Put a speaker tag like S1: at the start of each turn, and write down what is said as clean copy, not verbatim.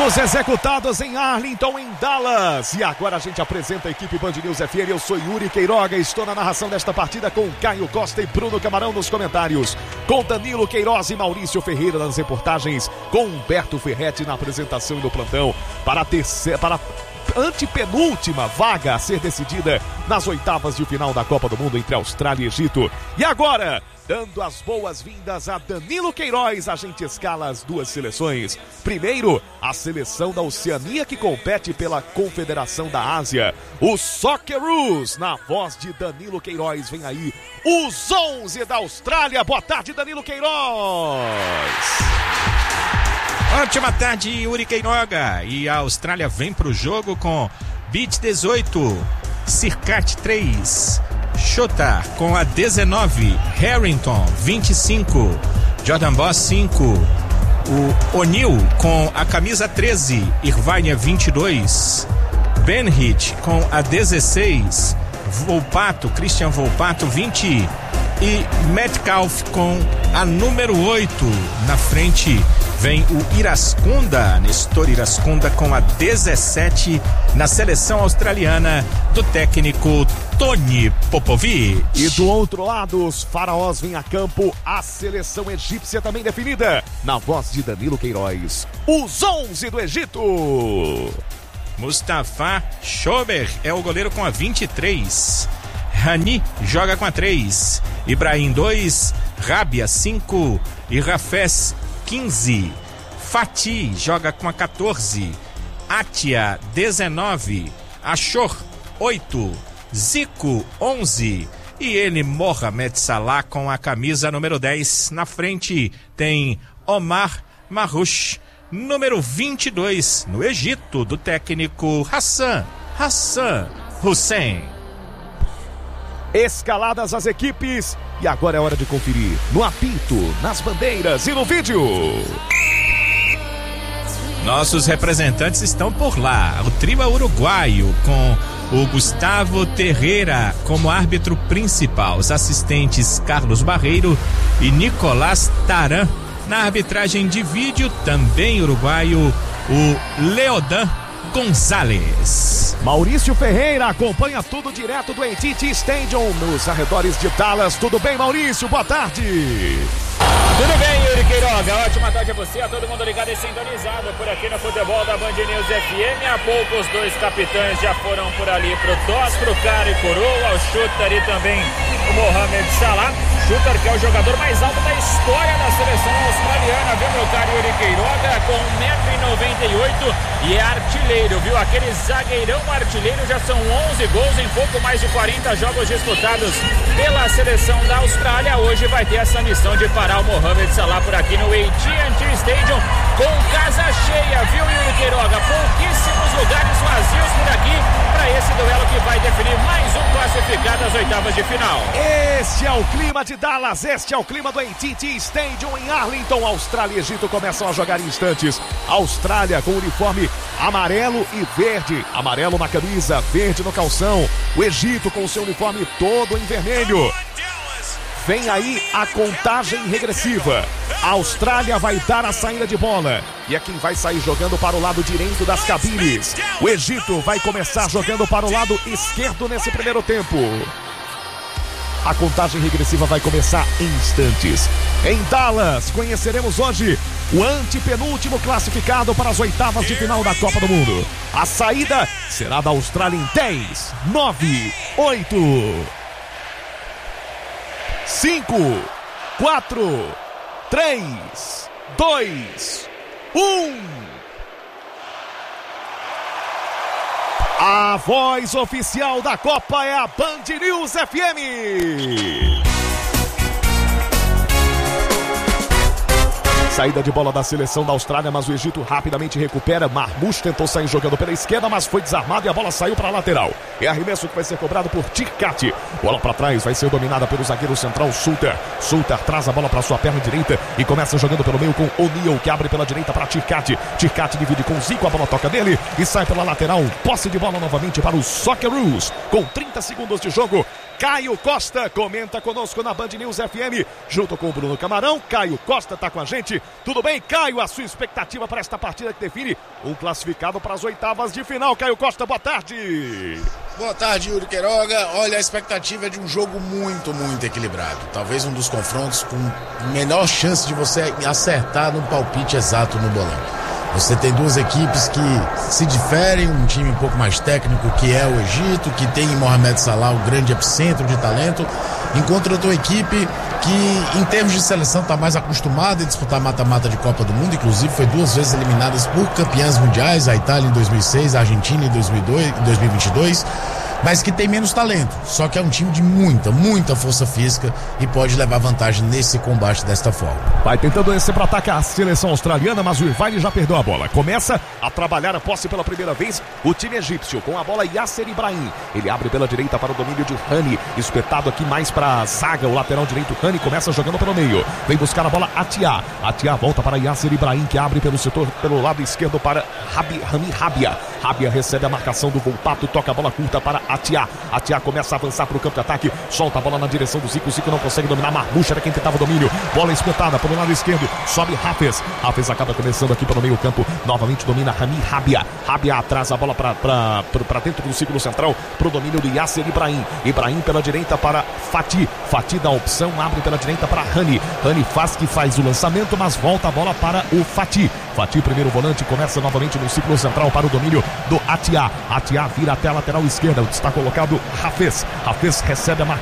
S1: Gols executados em Arlington, em Dallas. E agora a gente apresenta a equipe Band News FM. Eu sou Yuri Queiroga, estou na narração desta partida com Caio Costa e Bruno Camarão nos comentários, com Danilo Queiroz e Maurício Ferreira nas reportagens, com Humberto Ferretti na apresentação e no plantão, para a antepenúltima vaga a ser decidida nas oitavas de final da Copa do Mundo entre Austrália e Egito. E agora, dando as boas-vindas a Danilo Queiroz, a gente escala as duas seleções. Primeiro, a seleção da Oceania, que compete pela Confederação da Ásia, o Socceroos, na voz de Danilo Queiroz. Vem aí os 11 da Austrália. Boa tarde, Danilo Queiroz.
S2: Ótima tarde, Yuri Queiroga. E a Austrália vem pro jogo com Beach 18, Sirkat 3, Shota com a 19, Harrington 25, Jordan Boss 5, o O'Neill com a camisa 13, Irvine 22, Benhit com a 16, Christian Volpato 20 e Metcalf com a número 8. Na frente vem o Irascunda, Nestor Irascunda com a 17 na seleção australiana do técnico Tony Popovic.
S1: E do outro lado, os faraós vêm a campo, a seleção egípcia também definida, na voz de Danilo Queiroz, os 11 do Egito.
S2: Mustafa Schober é o goleiro com a 23, Rani joga com a 3, Ibrahim 2, Rabia 5 e Rafes 15, Fatih joga com a 14, Atia 19, Ashor 8, Zico 11 e ele, Mohamed Salah, com a camisa número 10. Na frente tem Omar Marrouch, número 22, no Egito, do técnico Hassan Hussein.
S1: Escaladas as equipes e agora é hora de conferir no apito, nas bandeiras e no vídeo.
S2: Nossos representantes estão por lá. O trio uruguaio com o Gustavo Terreira como árbitro principal, os assistentes Carlos Barreiro e Nicolás Taran. Na arbitragem de vídeo, também uruguaio, o Leodan Gonzalez.
S1: Maurício Ferreira acompanha tudo direto do AT&T Stadium nos arredores de Dallas. Tudo bem, Maurício? Boa tarde.
S3: Tudo bem, Yuri Queiroga? Ótima tarde a você, a todo mundo ligado e sintonizado por aqui no futebol da Band News FM. Há pouco os dois capitães já foram por ali pro toss, pro cara e coroa, ao Shooter e também o Mohamed Salah. Shooter, que é o jogador mais alto da história da seleção australiana, viu, meu caro Yuri Queiroga? Com 1,98 m e é artilheiro, viu? Aquele zagueirão artilheiro, já são 11 gols em pouco mais de 40 jogos disputados pela seleção da Austrália. Hoje vai ter essa missão de parar o Mohamed Salah por aqui no AT&T Stadium com casa cheia, viu, Yuri Queiroga? Pouquíssimos lugares vazios por aqui para esse duelo que vai definir mais um classificado às oitavas de final.
S1: Este é o clima de Dallas, este é o clima do AT&T Stadium em Arlington. Austrália e Egito começam a jogar em instantes. Austrália com uniforme amarelo e verde, amarelo na camisa, verde no calção. O Egito com o seu uniforme todo em vermelho. Vem aí a contagem regressiva. A Austrália vai dar a saída de bola e é quem vai sair jogando para o lado direito das cabines. O Egito vai começar jogando para o lado esquerdo nesse primeiro tempo. A contagem regressiva vai começar em instantes. Em Dallas, conheceremos hoje o antepenúltimo classificado para as oitavas de final da Copa do Mundo. A saída será da Austrália em 10, 9, 8, 5, 4, 3, 2, 1. A voz oficial da Copa é a Band News FM. Saída de bola da seleção da Austrália, mas o Egito rapidamente recupera. Marmouche tentou sair jogando pela esquerda, mas foi desarmado e a bola saiu para a lateral. É arremesso que vai ser cobrado por Tirkat. Bola para trás, vai ser dominada pelo zagueiro central Sulter. Sulter traz a bola para sua perna direita e começa jogando pelo meio com O'Neill, que abre pela direita para Tirkat. Tirkat divide com Zico, a bola toca dele e sai pela lateral. Posse de bola novamente para o Socceroos. Com 30 segundos de jogo, Caio Costa comenta conosco na Band News FM, junto com o Bruno Camarão. Caio Costa está com a gente. Tudo bem, Caio? A sua expectativa para esta partida que define um classificado para as oitavas de final. Caio Costa, boa tarde.
S4: Boa tarde, Yuri Queiroga. Olha, a expectativa é de um jogo muito equilibrado. Talvez um dos confrontos com menor chance de você acertar no palpite exato no bolão. Você tem duas equipes que se diferem, um time um pouco mais técnico, que é o Egito, que tem em Mohamed Salah o grande epicentro de talento, enquanto outra equipe que, em termos de seleção, está mais acostumada a disputar mata-mata de Copa do Mundo, inclusive foi 2 vezes eliminadas por campeãs mundiais, a Itália em 2006, a Argentina em 2022, mas que tem menos talento, só que é um time de muita força física e pode levar vantagem nesse combate desta forma.
S1: Vai tentando descer para atacar a seleção australiana, mas o Irvine já perdeu a bola. Começa a trabalhar a posse pela primeira vez o time egípcio, com a bola Yasser Ibrahim. Ele abre pela direita para o domínio de Rani, espetado aqui mais para a zaga, o lateral direito Rani começa jogando pelo meio. Vem buscar a bola Atia volta para Yasser Ibrahim, que abre pelo setor, pelo lado esquerdo para Rami Rabia. Rabia recebe a marcação do Volpato, toca a bola curta para Atia começa a avançar para o campo de ataque, solta a bola na direção do Zico não consegue dominar, Marmouche era quem tentava o domínio, bola espetada pelo lado esquerdo, sobe Hafez acaba começando aqui pelo meio campo, novamente domina Rami Rabia atrasa a bola para dentro do círculo central, para o domínio do Yasser Ibrahim pela direita para Fati dá a opção, abre pela direita para Rani faz que faz o lançamento, mas volta a bola para o Fati, primeiro volante, começa novamente no círculo central para o domínio do Atia vira até a lateral esquerda, está colocado Hafez recebe a marcação